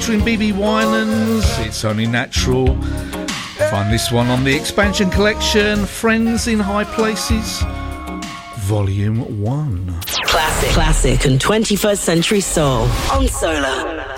featuring BB Winans, It's Only Natural. Find this one on the expansion collection, Friends in High Places, Volume 1. Classic and 21st Century Soul on Solar.